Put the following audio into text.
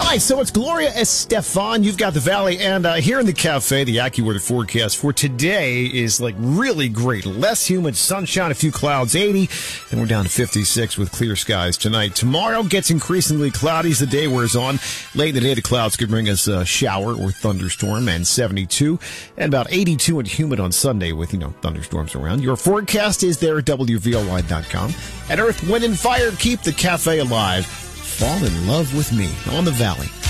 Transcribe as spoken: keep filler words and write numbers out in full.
right, so it's Gloria Estefan. You've got the Valley, and uh, here in the cafe, the AccuWeather forecast for today is like really great. Less humid, sunshine, a few clouds, eighty, and we're down to fifty-six with clear skies tonight. Tomorrow gets increasingly cloudy as the day wears on. Late in the day, the clouds could bring us a shower or thunderstorm, and seventy-two, and about eighty-two and humid on Sunday with, you know, thunderstorms around. Your forecast is there at W V L Y dot com. At Earth, Wind, and Fire, keep the cafe alive. Fall in love with me on the Valley.